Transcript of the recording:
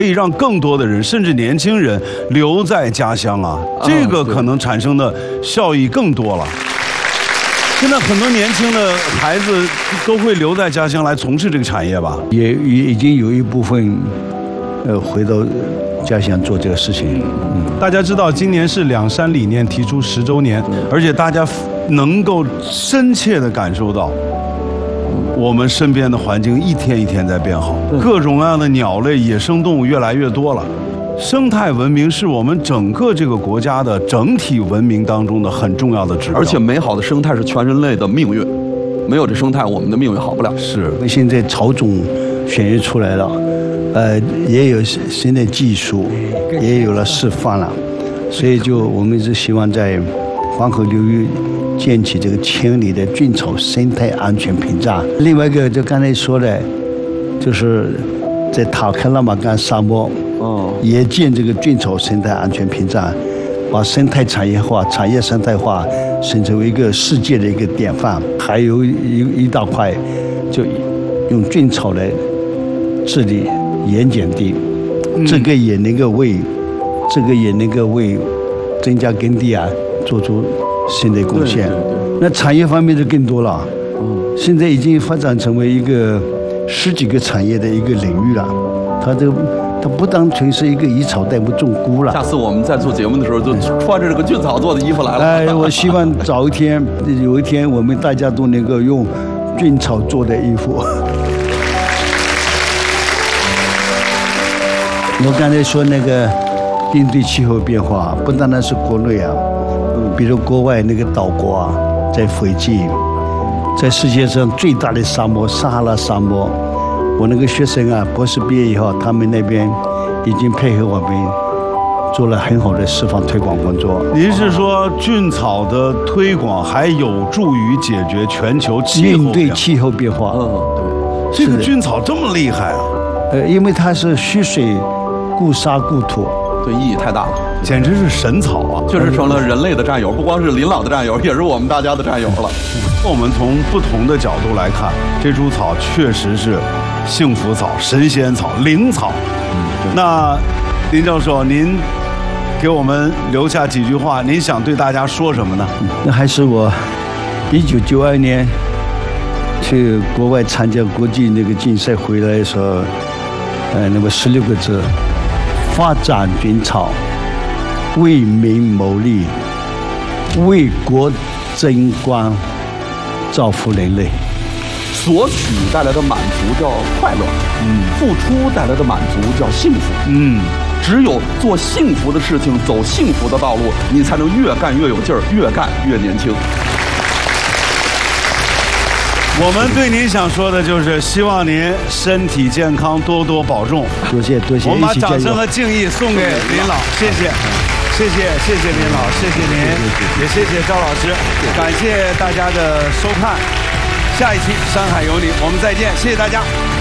可以让更多的人，甚至年轻人留在家乡啊，这个可能产生的效益更多了。现在很多年轻的孩子都会留在家乡来从事这个产业吧？ 也已经有一部分，回到家乡做这个事情。 大家知道，今年是两山理念提出10周年，而且大家能够深切地感受到，我们身边的环境一天一天在变好，各种各样的鸟类、野生动物越来越多了。生态文明是我们整个这个国家的整体文明当中的很重要的指标， 而且美好的生态是全人类的命运，没有这生态，我们的命运好不了。 是， 现在草种选育出来了，也有新的技术，也有了示范了，所以我们是希望在黄河流域建起这个1000里的菌草生态安全屏障。另外一个就刚才说的，就是在塔克拉玛干沙漠。也建这个菌草生态安全屏障，把生态产业化、产业生态化形成为一个世界的一个典范。还有一大块，就用菌草来治理盐碱地，这个也能够为增加耕地啊做出新的贡献。那产业方面就更多了，现在已经发展成为一个10几个产业的一个领域了。它不单纯是一个以草代木种菇了。 下次我们在做节目的时候，就穿着这个菌草做的衣服来了。 我希望有一天，我们大家都能够用菌草做的衣服。我刚才说那个应对气候变化，不单单是国内啊，比如国外那个岛国啊，在斐济，在世界上最大的沙漠撒哈拉沙漠。我那个学生啊，博士毕业以后，他们那边已经配合我们做了很好的示范推广工作。 您是说菌草的推广还有助于解决全球应对气候变化？ 对，这个菌草这么厉害啊！ 因为它是蓄水、固沙、固土， 对，意义太大了， 简直是神草啊！ 确实成了人类的战友，不光是林老的战友，也是我们大家的战友了。 我们从不同的角度来看，这株草确实是幸福草、神仙草、灵草。那林教授，您给我们留下几句话，您想对大家说什么呢？ 那还是我1992年去国外参加国际那个竞赛回来的时候，那么16个字：发展菌草，为民谋利，为国争光，造福人类。 索取带来的满足叫快乐，付出带来的满足叫幸福，只有做幸福的事情，走幸福的道路，你才能越干越有劲儿，越干越年轻。 我们对您想说的就是，希望您身体健康，多多保重。 多谢。 我们把掌声和敬意送给林老，谢谢林老，谢谢您，也谢谢赵老师，感谢大家的收看。下一期《山海有你》，我们再见，谢谢大家。